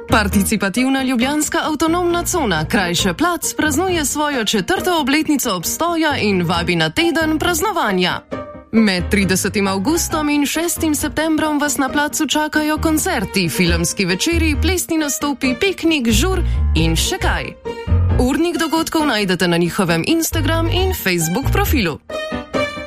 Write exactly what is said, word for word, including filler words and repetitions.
Participativna ljubljanska avtonomna cona, krajše Plac, praznuje svojo četrto obletnico obstoja in vabi na teden praznovanja. Med tridesetim avgustom in šestim septembrom vas na placu čakajo koncerti, filmski večeri, plesni nastopi, piknik, žur in še kaj. Urnik dogodkov najdete na njihovem Instagram in Facebook profilu.